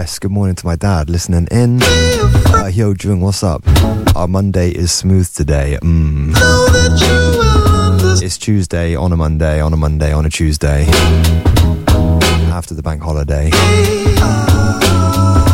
Yes, good morning to my dad listening in. Yo, Jung, what's up? Our Monday is smooth today. It's Tuesday on a Monday, on a Tuesday. After the bank holiday.